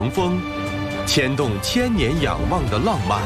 风，牵动千年仰望的浪漫。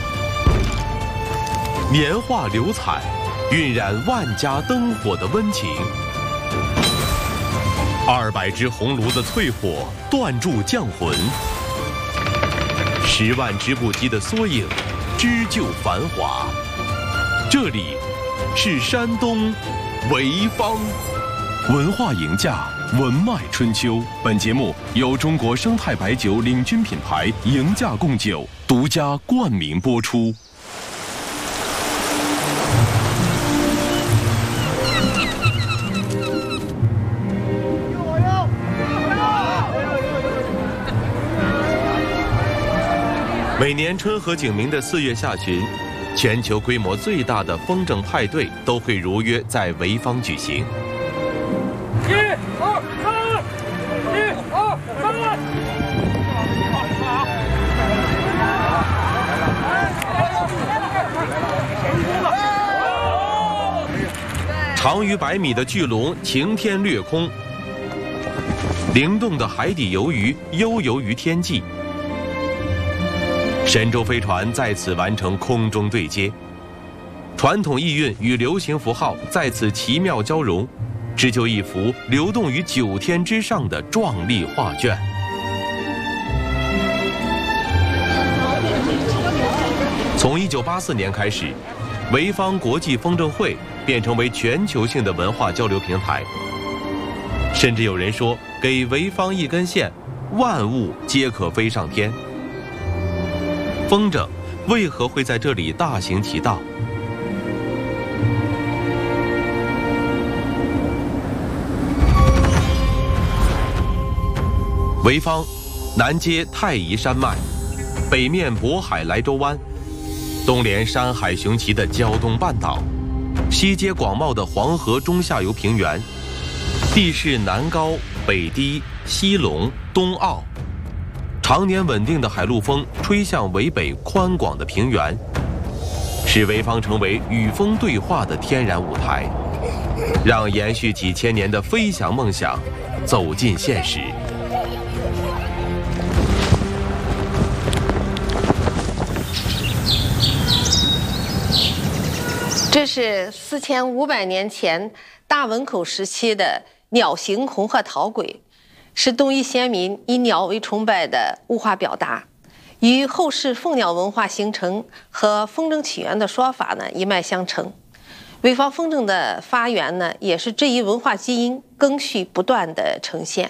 年画流彩，晕染万家灯火的温情。200只红炉的淬火，断柱降魂。10万织布机的缩影，织就繁华。这里是山东潍坊。文化赢家，文脉春秋。本节目由中国生态白酒领军品牌赢家贡酒独家冠名播出。每年春和景明的4月下旬，全球规模最大的风筝派对都会如约在潍坊举行。1、2、3，1、2、3。长逾100米的巨龙擎天掠空，灵动的海底游鱼悠游于天际。神舟飞船在此完成空中对接，传统意蕴与流行符号在此奇妙交融，织就一幅流动于9天之上的壮丽画卷。从1984年开始，潍坊国际风筝会便成为全球性的文化交流平台。甚至有人说，给潍坊一根线，万物皆可飞上天。风筝为何会在这里大行其道？潍坊南接太夷山脉，北面渤海莱州湾，东连山海雄奇的胶东半岛，西接广袤的黄河中下游平原，地势南高北低西隆东傲，常年稳定的海陆风吹向潍北宽广的平原，使潍坊成为与风对话的天然舞台，让延续几千年的飞翔梦想走进现实。 这是4500年前大汶口时期的鸟形红褐陶簋，是东夷先民以鸟为崇拜的物化表达，与后世凤鸟文化形成和风筝起源的说法呢一脉相承。潍坊风筝的发源呢，也是这一文化基因更续不断的呈现。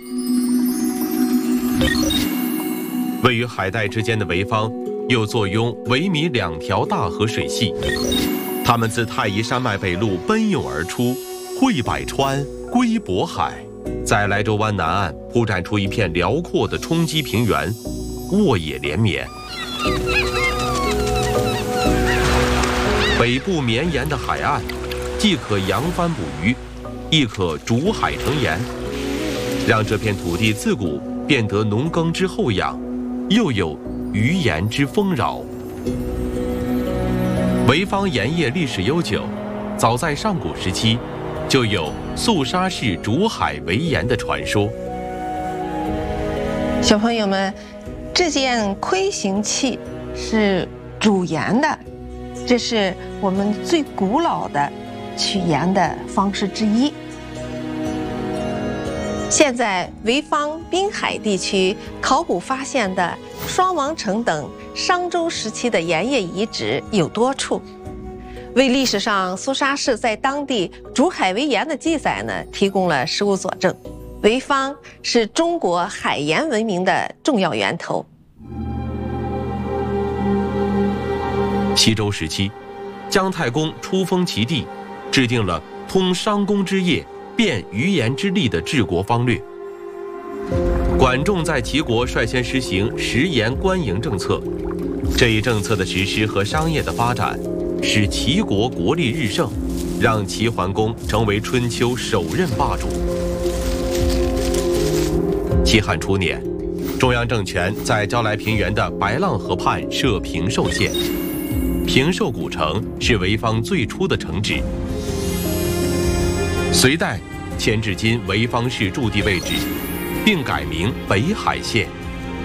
位于海带之间的潍坊，又坐拥潍弥2条大河水系，它们自太夷山脉北麓奔涌而出，汇百川，归渤海，在莱州湾南岸铺展出一片辽阔的冲积平原，沃野连绵。北部绵延的海岸，既可扬帆捕鱼，亦可逐海成盐，让这片土地自古便得农耕之厚养，又有渔盐之丰饶。潍坊盐业历史悠久，早在上古时期，就有肃杀式逐海为盐的传说。 小朋友们，这件盔形器是煮盐的，这是我们最古老的取盐的方式之一。现在潍坊滨海地区考古发现的双王城等商周时期的盐业遗址有多处，为历史上肃杀氏在当地逐海为盐的记载呢提供了实物佐证。潍坊是中国海盐文明的重要源头。 西周时期，姜太公出封齐地，制定了通商工之业、遍渔盐之利的治国方略。管仲在齐国率先实行食盐官营政策，这一政策的实施和商业的发展，使齐国国力日盛，让齐桓公成为春秋首任霸主。西汉初年，中央政权在招来平原的白浪河畔设平寿县，平寿古城是潍坊最初的城址。隋代迁至今潍坊市驻地位置，并改名北海县。